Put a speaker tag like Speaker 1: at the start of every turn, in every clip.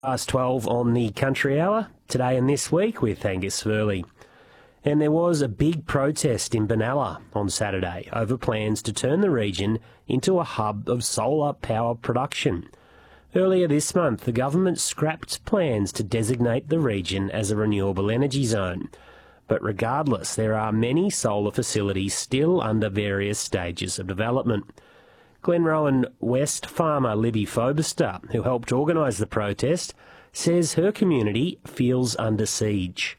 Speaker 1: Past 12 on the Country Hour, today and this week with Angus Furley. And there was a big protest in Benalla on Saturday over plans to turn the region into a hub of solar power production. Earlier this month, the government scrapped plans to designate the region as a renewable energy zone. But regardless, there are many solar facilities still under various stages of development. Glenrowan West farmer Libby Fobister, who helped organise the protest, says her community feels under siege.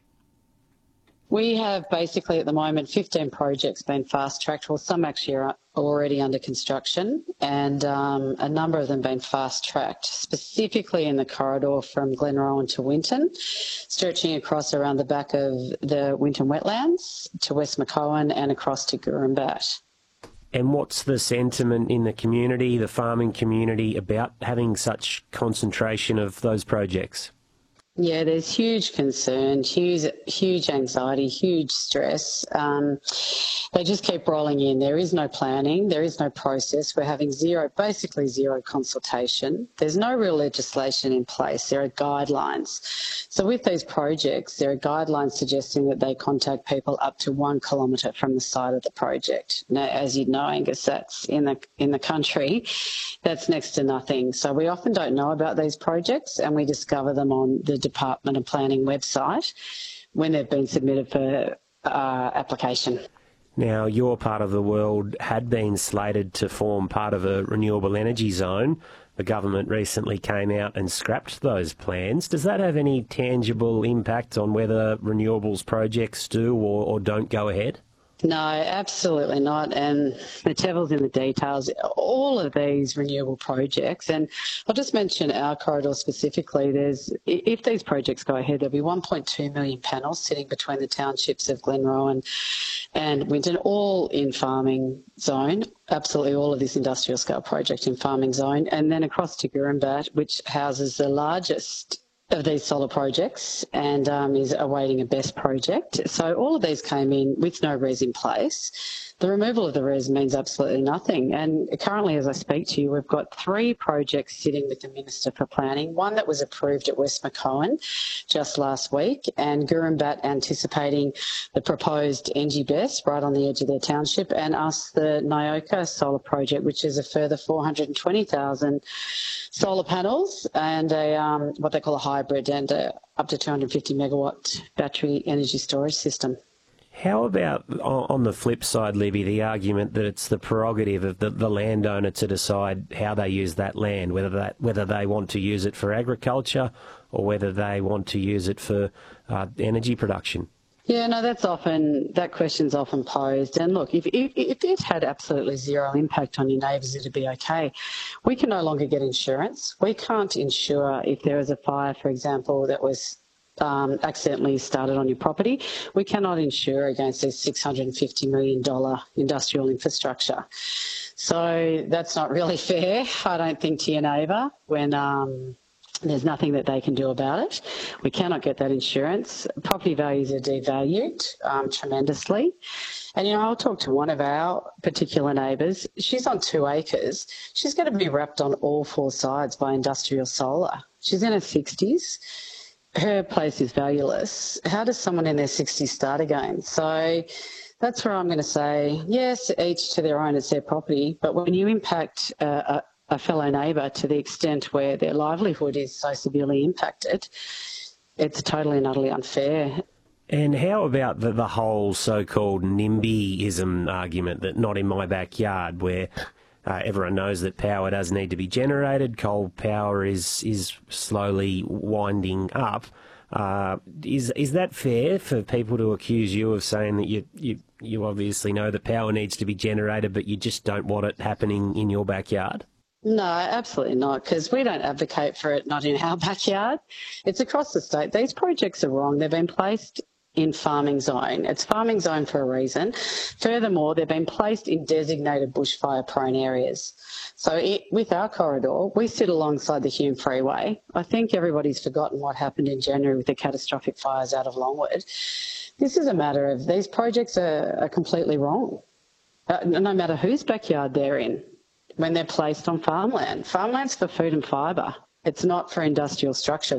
Speaker 2: We have basically at the moment 15 projects being fast-tracked, well some actually are already under construction, and a number of them being fast-tracked, specifically in the corridor from Glenrowan to Winton, stretching across around the back of the Winton wetlands to West McCowan and across to Gurumbat.
Speaker 1: And what's the sentiment in the community, the farming community, about having such concentration of those projects?
Speaker 2: Yeah, there's huge concern, huge anxiety, huge stress. They just keep rolling in. There is no planning. There is no process. We're having basically zero consultation. There's no real legislation in place. There are guidelines. So with these projects, there are guidelines suggesting that they contact people up to 1 kilometre from the site of the project. Now, as you know, Angus, that's in the country. That's next to nothing. So we often don't know about these projects, and we discover them on the Department of Planning website when they've been submitted for application.
Speaker 1: Now, your part of the world had been slated to form part of a renewable energy zone. The government recently came out and scrapped those plans. Does that have any tangible impact on whether renewables projects do or don't go ahead?
Speaker 2: No, absolutely not. And the devil's in the details. All of these renewable projects, and I'll just mention our corridor specifically, if these projects go ahead, there'll be 1.2 million panels sitting between the townships of Glenrowan and Winton, all in farming zone. Absolutely all of this industrial scale project in farming zone. And then across to Gurumbat, which houses the largest of these solar projects and is awaiting a BESS project. So all of these came in with no RES in place. The removal of the RES means absolutely nothing. And currently, as I speak to you, we've got 3 projects sitting with the Minister for Planning, one that was approved at West McCowan just last week, and Gurumbat anticipating the proposed Engie BESS right on the edge of their township, and us, the Nyoka solar project, which is a further 420,000 solar panels and what they call a hybrid and up to 250 megawatt battery energy storage system.
Speaker 1: How about, on the flip side, Libby, the argument that it's the prerogative of the landowner to decide how they use that land, whether they want to use it for agriculture or whether they want to use it for energy production?
Speaker 2: Yeah, no, that question's often posed. And look, if it had absolutely zero impact on your neighbours, it'd be okay. We can no longer get insurance. We can't insure if there is a fire, for example, that was accidentally started on your property. We cannot insure against this $650 million industrial infrastructure. So that's not really fair, I don't think, to your neighbour when there's nothing that they can do about it. We cannot get that insurance. Property values are devalued tremendously. And, I'll talk to one of our particular neighbours. She's on 2 acres. She's going to be wrapped on all 4 sides by industrial solar. She's in her 60s. Her place is valueless. How does someone in their 60s start again? So that's where I'm going to say, yes, each to their own, it's their property. But when you impact a fellow neighbour to the extent where their livelihood is so severely impacted, it's totally and utterly unfair.
Speaker 1: And how about the whole so-called NIMBYism argument that not in my backyard, where everyone knows that power does need to be generated, coal power is slowly winding up. Is that fair for people to accuse you of saying that you obviously know that power needs to be generated, but you just don't want it happening in your backyard?
Speaker 2: No, absolutely not, because we don't advocate for it not in our backyard. It's across the state. These projects are wrong. They've been placed in farming zone. It's farming zone for a reason. Furthermore, they've been placed in designated bushfire prone areas. So with our corridor, we sit alongside the Hume Freeway. I think everybody's forgotten what happened in January with the catastrophic fires out of Longwood. This is a matter of these projects are completely wrong, no matter whose backyard they're in, when they're placed on farmland. Farmland's for food and fibre. It's not for industrial structure.